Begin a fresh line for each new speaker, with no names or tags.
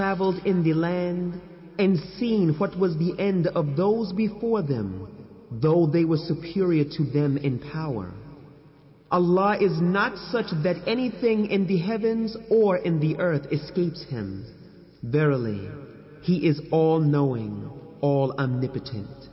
traveled in the land and seen what was the end of those before them, though they were superior to them in power. Allah is not such that anything in the heavens or in the earth escapes Him. Verily, He is all-knowing, all-omnipotent.